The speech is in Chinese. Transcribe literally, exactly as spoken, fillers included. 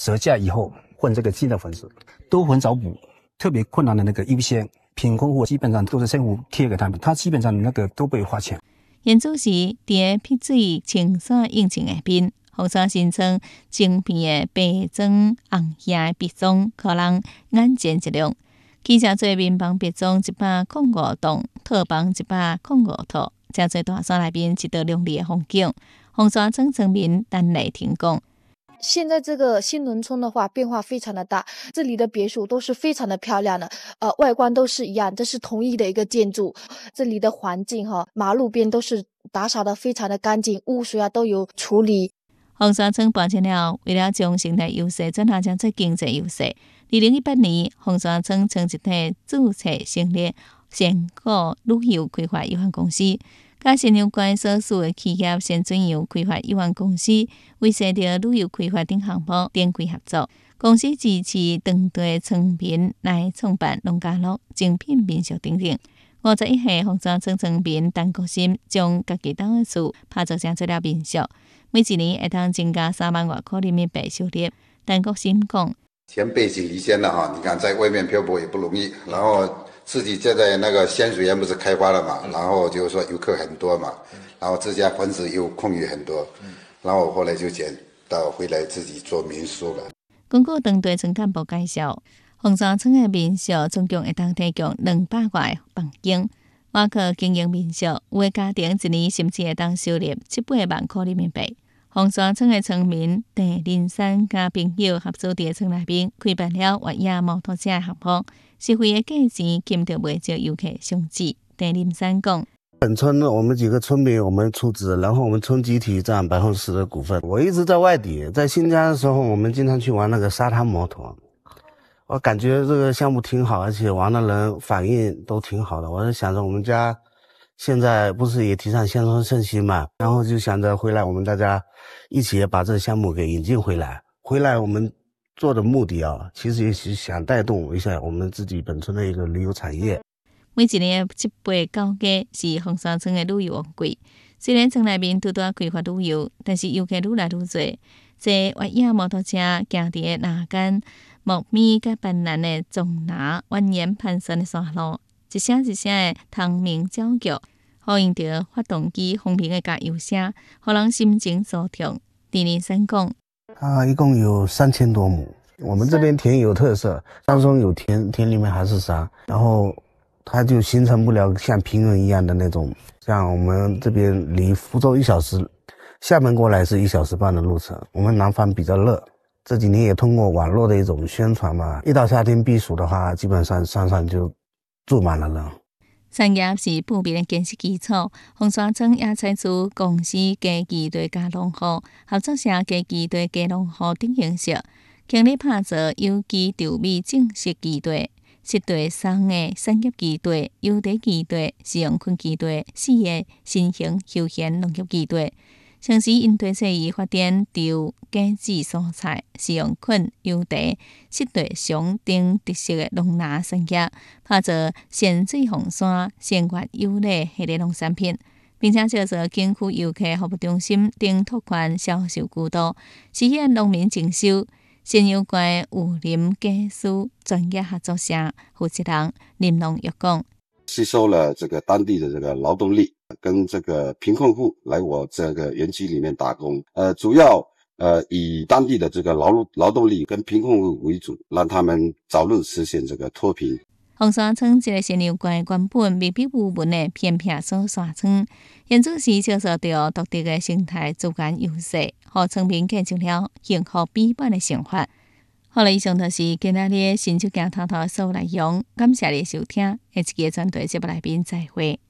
折价以后混这个新的粉丝，都很少补。特别困难的那个优先贫困户，基本上都是政府贴给他们，他基本上那个都不会花钱。 演出时，伫辟水清爽应景的边，红山新村精片的白装红叶别装，可人眼前一亮。起正做民房别装一百零五栋，套房一百零五套，正做大山内边一道亮丽的风景。红山村村民等雷霆讲： 现在这个新农村的话，变化非常的大，这里的别墅都是非常的漂亮的，呃，外观都是一样，这是同一的一个建筑。这里的环境哈，马路边都是打扫的非常的干净，污水啊都有处理。 红山村搬迁了，为了将生态优势转化成做经济优势。二零一八年，红山村成一体注册成立仙果旅游开发有限公司，甲新阳关所属的企业仙准游开发有限公司为设立旅游开发等项目展开合作。公司支持当地村民来创办农家乐、精品民宿等等。五十一岁红山村村民陈国新将家己家的厝拍造成做了民宿，每一年会当增加三万外块人民币收入。陈国新讲： 先背井离乡了哈，你看在外面漂泊也不容易，然后自己现在那个仙水园不是开发了嘛，然后就是说游客很多嘛，然后自家房子又空余很多，然后后来就捡到回来自己做民宿了。 根据当地村干部介绍，红山村的民宿总共会当提供两百个房间，外靠经营民宿，有的家庭一年甚至会当收入七八万块人民币。红山村的村民第林山甲朋友合租伫村内边开办了越野摩托车项目，收费的价钱金着袂少游客相指。第林山讲： 本村我们几个村民我们出资，然后我们村集体占百分之十的股份。我一直在外地，在新疆的时候，我们经常去玩那个沙滩摩托，我感觉这个项目挺好，而且玩的人反应都挺好的。我就想着我们家现在不是也提倡乡村振兴嘛，然后就想着回来我们大家一起把这个项目给引进回来。回来我们做的目的啊，其实也是想带动一下我们自己本村的一个旅游产业。 每一年七八九月是红山村的旅游旺季。虽然村内面拄拄开发旅游，但是游客愈来愈多。坐越野摩托车行伫那间木米甲斑斓的棕拿蜿蜒盘旋的山路，一声一声的虫鸣鸟叫，呼应着发动机轰鸣的加油声，互人心情舒畅。第二山讲， 它一共有三千多亩。我们这边田有特色，山中有田，田里面还是山，然后它就形成不了像平原一样的那种。像我们这边离福州一小时，厦门过来是一小时半的路程。我们南方比较热，这几年也通过网络的一种宣传嘛，一到夏天避暑的话，基本上山上就住满了人。 产业是普遍的建设基础。红山村也采取公司家己对加农户、合作社家己对加农户等形式，强力拍造有机稻米正式基地、适地松的产业基地、有地基地、使用菌基地四个新型休闲农业基地。城市因地制宜发展稻、果子、蔬菜，使用菌、有地、湿地松等特色的农拿产业，拍造咸水红山、鲜月优类系列农产品，并且借助景区游客服务中心等拓宽销售渠道，实现农民征收。新阳关武林技术专业合作社负责人林龙又讲： 吸收了这个当地的这个劳动力，跟这个贫困户来我这个园区里面打工，呃，主要呃以当地的这个劳劳动力跟贫困户为主，让他们早日实现这个脱贫。 红山村这个新阳关原本密闭无闻的偏僻小山村，现主时接受到独特的生态资源优势，让村民过上了幸福美满的生活。好了，以上就是今日的新竹镜头头所有内容，感谢你的收听，下一期专题节目来宾再会。